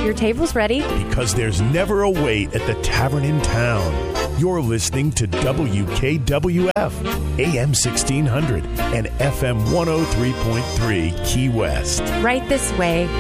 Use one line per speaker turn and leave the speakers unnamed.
your table's ready.
Because there's never a wait at the tavern in town. You're listening to WKWF, AM 1600 and FM 103.3 Key West.
Right this way.